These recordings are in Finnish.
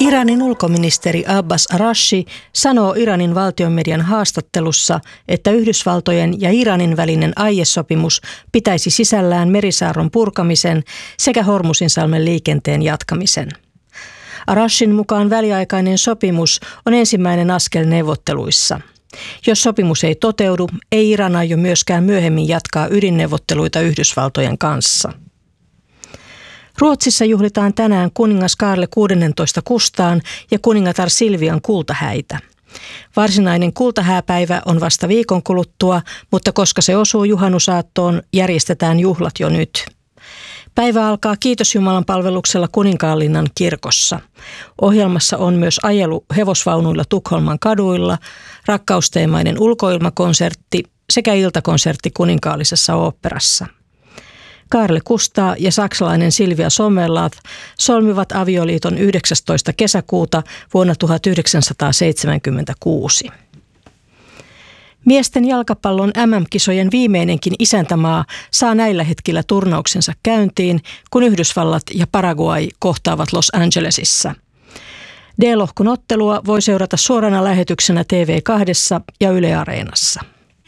Iranin ulkoministeri Abbas Araghchi sanoo Iranin valtionmedian haastattelussa, että Yhdysvaltojen ja Iranin välinen aiesopimus pitäisi sisällään merisaarron purkamisen sekä Hormuzinsalmen liikenteen jatkamisen. Araghchin mukaan väliaikainen sopimus on ensimmäinen askel neuvotteluissa. Jos sopimus ei toteudu, ei Iran aio myöskään myöhemmin jatkaa ydinneuvotteluita Yhdysvaltojen kanssa. Ruotsissa juhlitaan tänään kuningas Kaarle 16 Kustaan ja kuningatar Silvian kultahäitä. Varsinainen kultahääpäivä on vasta viikon kuluttua, mutta koska se osuu juhannusaattoon, järjestetään juhlat jo nyt. Päivä alkaa Kiitos-Jumalan palveluksella Kuninkaanlinnan kirkossa. Ohjelmassa on myös ajelu hevosvaunuilla Tukholman kaduilla, rakkausteemainen ulkoilmakonsertti sekä iltakonsertti Kuninkaallisessa oopperassa. Kaarle Kustaa ja saksalainen Silvia Sommerlath solmivat avioliiton 19. kesäkuuta vuonna 1976. Miesten jalkapallon MM-kisojen viimeinenkin isäntämaa saa näillä hetkillä turnauksensa käyntiin, kun Yhdysvallat ja Paraguay kohtaavat Los Angelesissa. D-lohkon ottelua voi seurata suorana lähetyksenä TV2 ja Yle Areenassa.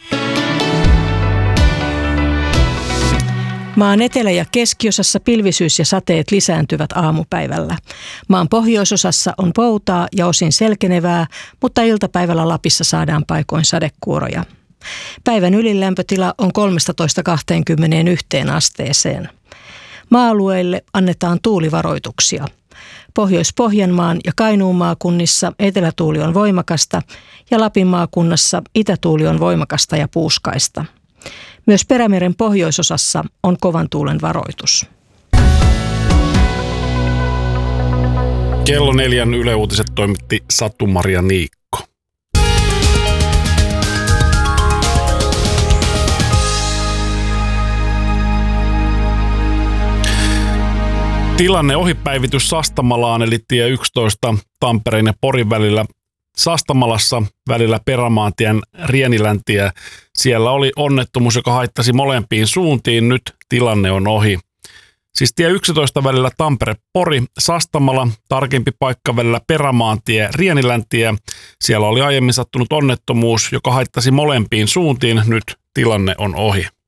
Maan etelä- ja keskiosassa pilvisyys ja sateet lisääntyvät aamupäivällä. Maan pohjoisosassa on poutaa ja osin selkenevää, mutta iltapäivällä Lapissa saadaan paikoin sadekuuroja. Päivän ylilämpötila on 13–21 asteeseen. Maa-alueille annetaan tuulivaroituksia. Pohjois-Pohjanmaan ja Kainuun maakunnissa etelätuuli on voimakasta ja Lapin maakunnassa itätuuli on voimakasta ja puuskaista. Myös Perämeren pohjoisosassa on kovan tuulen varoitus. Kello 4 Yle Uutiset toimitti Satu-Maria Niikko. Tilanne ohipäivitys Sastamalaan eli tie 11 Tampereen ja Porin välillä. Sastamalassa välillä Perämaantien Rieniläntie. Siellä oli onnettomuus, joka haittasi molempiin suuntiin. Nyt tilanne on ohi. Siis tie 11 välillä Tampere-Pori, Sastamala, tarkempi paikka välillä Perämaantie Rieniläntie. Siellä oli aiemmin sattunut onnettomuus, joka haittasi molempiin suuntiin. Nyt tilanne on ohi.